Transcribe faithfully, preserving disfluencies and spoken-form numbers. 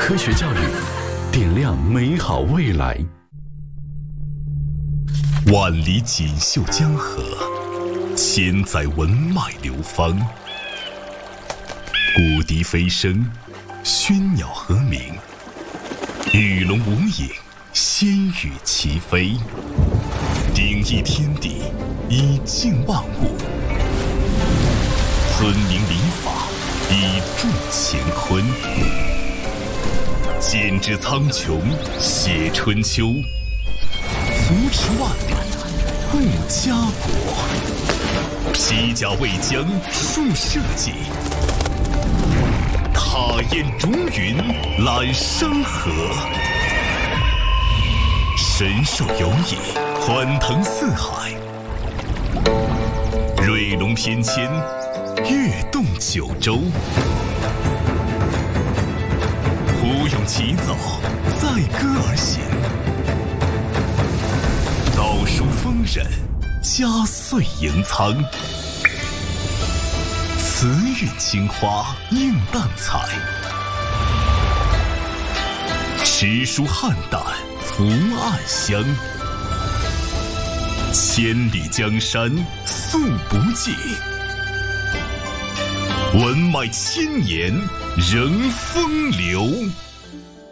科学教育，点亮美好未来。 万里锦绣江河，千载文脉流芳。古笛飞声，喧鸟和鸣，鱼龙无影，仙羽齐飞。鼎益天地，以静万物；尊明礼法，以助乾坤。剪纸苍穹，写春秋；扶持万里，护家国。披甲为将，树社稷；踏烟逐云，揽山河。神兽游弋，欢腾四海；瑞龙翩跹，跃动九州。胡咏起早，载歌而行；道书丰稔，家岁盈仓。慈韵青花，映淡彩；诗书汉淡，福暗香。千里江山素不尽，文脉千年仍风流。